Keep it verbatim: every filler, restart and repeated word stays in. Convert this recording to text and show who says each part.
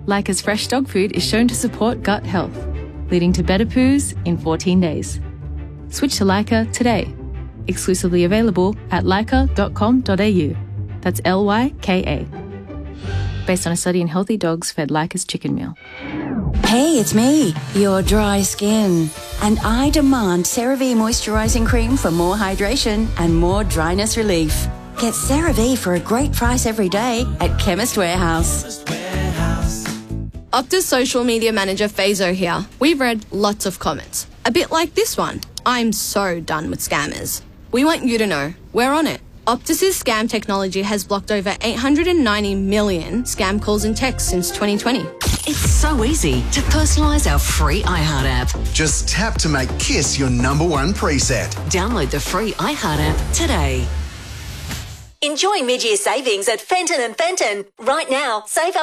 Speaker 1: Leica's fresh dog food is shown to support gut health, leading to better poos in fourteen days. Switch to Leica today. Exclusively available at leica dot com dot a u. That's L Y K A. Based on a study in healthy dogs fed Leica's chicken meal.
Speaker 2: Hey, it's me, your dry skin. And I demand CeraVe Moisturising Cream for more hydration and more dryness relief. Get CeraVe for a great price every day at Chemist Warehouse.
Speaker 3: Optus social media manager Fazo here. We've read lots of comments. A bit like this one. I'm so done with scammers. We want you to know, we're on it. Optus's scam technology has blocked over eight hundred ninety million scam calls and texts since twenty twenty.
Speaker 4: It's so easy to personalise our free iHeart app.
Speaker 5: Just tap to make Kiss your number one preset.
Speaker 4: Download the free iHeart app today.
Speaker 6: Enjoy mid-year savings at Fenton and Fenton. Right now, save up